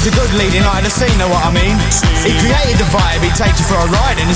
He's a good leading light of the scene, know what I mean? He created the vibe, he takes you for a ride and